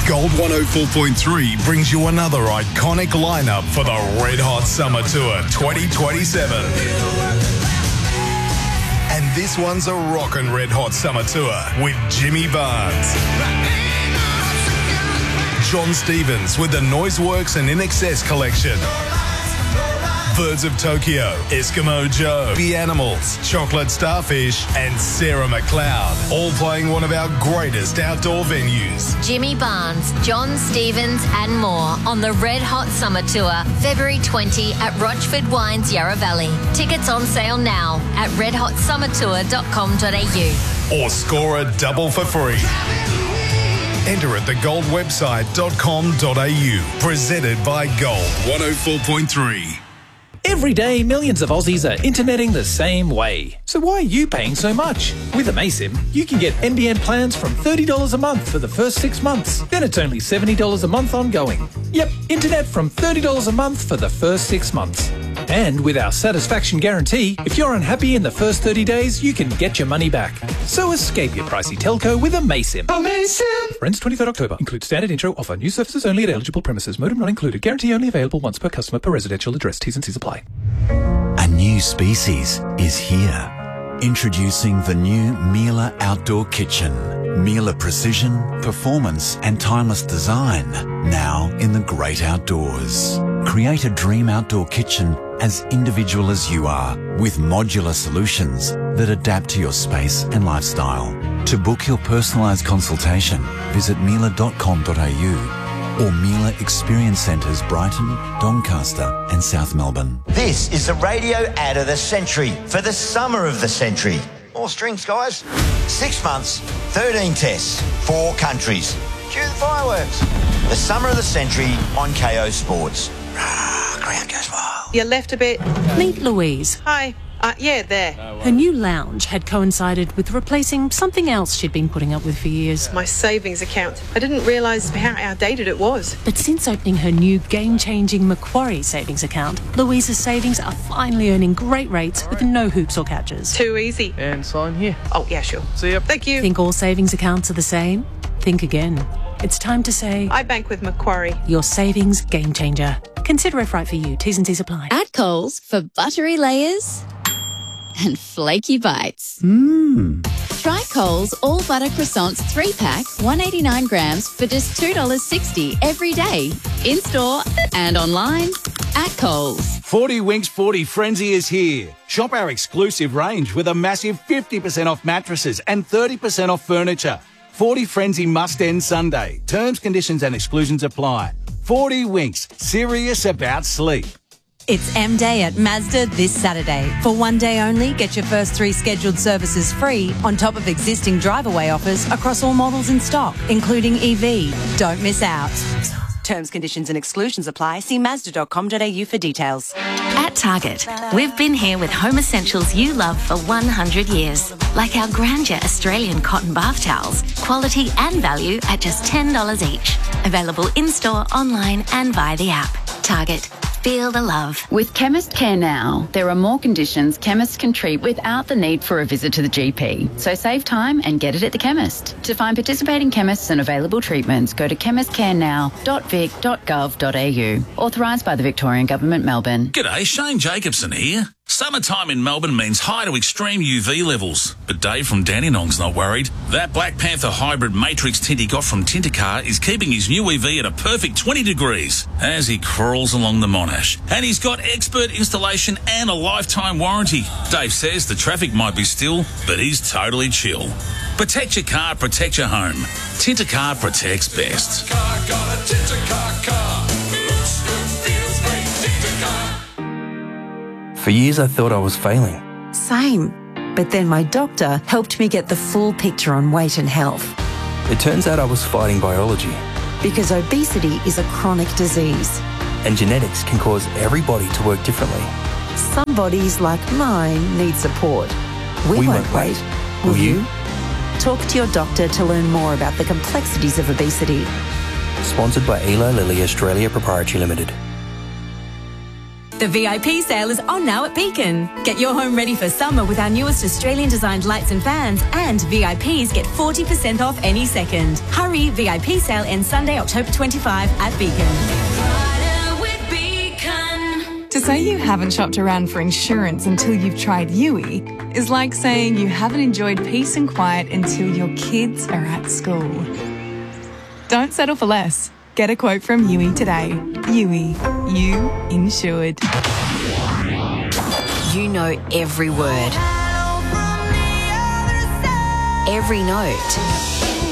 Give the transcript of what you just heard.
Gold 104.3 brings you another iconic lineup for the Red Hot Summer Tour 2027. And this one's a rockin' Red Hot Summer Tour with Jimmy Barnes, John Stevens with the Noiseworks and In Excess collection, Birds of Tokyo, Eskimo Joe, The Animals, Chocolate Starfish, and Sarah McLeod, all playing one of our greatest outdoor venues. Jimmy Barnes, John Stevens, and more on the Red Hot Summer Tour, February 20 at Rochford Wines, Yarra Valley. Tickets on sale now at redhotsummertour.com.au. Or score a double for free. Enter at thegoldwebsite.com.au. Presented by Gold 104.3. Every day, millions of Aussies are interneting the same way. So why are you paying so much? With Amaysim, you can get NBN plans from $30 a month for the first 6 months. Then it's only $70 a month ongoing. Yep, internet from $30 a month for the first 6 months. And with our satisfaction guarantee, if you're unhappy in the first 30 days, you can get your money back. So escape your pricey telco with Amaysim. Amaysim! For ends 23rd October. Includes standard intro. Offer new services only at eligible premises. Modem not included. Guarantee only available once per customer per residential address. T's and C's apply. A new species is here. Introducing the new Miele Outdoor Kitchen. Miele precision, performance and timeless design. Now in the great outdoors. Create a dream outdoor kitchen as individual as you are, with modular solutions that adapt to your space and lifestyle. To book your personalised consultation, visit miele.com.au or Miele Experience Centres Brighton, Doncaster and South Melbourne. This is the radio ad of the century for the summer of the century. All strings, guys. 6 months, 13 tests, 4 countries. Cue the fireworks. The summer of the century on KO Sports. Ground goes wild. You left a bit. Meet Louise. Hi. Yeah, there. Her new lounge had coincided with replacing something else she'd been putting up with for years. My savings account. I didn't realise how outdated it was. But since opening her new game-changing Macquarie savings account, Louise's savings are finally earning great rates with no hoops or catches. Too easy. And sign here. Oh, yeah, sure. See ya. Thank you. Think all savings accounts are the same? Think again. It's time to say... I bank with Macquarie. Your savings game changer. Consider if right for you. T's and C's apply. At Coles, for buttery layers and flaky bites. Try Coles All Butter Croissants 3-pack, 189 grams for just $2.60 every day. In-store and online at Coles. 40 Winks 40 Frenzy is here. Shop our exclusive range with a massive 50% off mattresses and 30% off furniture. 40 Frenzy must end Sunday. Terms, conditions and exclusions apply. 40 Winks, serious about sleep. It's M-Day at Mazda this Saturday. For one day only, get your first 3 scheduled services free on top of existing drive-away offers across all models in stock, including EV. Don't miss out. Terms, conditions and exclusions apply. See Mazda.com.au for details. At Target, we've been here with home essentials you love for 100 years. Like our Grandeur Australian cotton bath towels. Quality and value at just $10 each. Available in-store, online and via the app. Target. Feel the love. With Chemist Care Now, there are more conditions chemists can treat without the need for a visit to the GP. So save time and get it at the chemist. To find participating chemists and available treatments, go to chemistcarenow.vic.gov.au. Authorised by the Victorian Government, Melbourne. G'day, Shane Jacobson here. Summertime in Melbourne means high to extreme UV levels. But Dave from Dandenong's not worried. That Black Panther hybrid matrix tint he got from Tintercar is keeping his new EV at a perfect 20 degrees as he crawls along the Monash. And he's got expert installation and a lifetime warranty. Dave says the traffic might be still, but he's totally chill. Protect your car, protect your home. Tintercar protects best. For years I thought I was failing. Same. But then my doctor helped me get the full picture on weight and health. It turns out I was fighting biology. Because obesity is a chronic disease. And genetics can cause every body to work differently. Some bodies, like mine, need support. We won't wait. Will you? Talk to your doctor to learn more about the complexities of obesity. Sponsored by Eli Lilly Australia Proprietary Limited. The VIP sale is on now at Beacon. Get your home ready for summer with our newest Australian-designed lights and fans, and VIPs get 40% off any second. Hurry, VIP sale ends Sunday, October 25 at Beacon. To say you haven't shopped around for insurance until you've tried Yui is like saying you haven't enjoyed peace and quiet until your kids are at school. Don't settle for less. Get a quote from Yui today. Yui, you insured. You know every word, every note.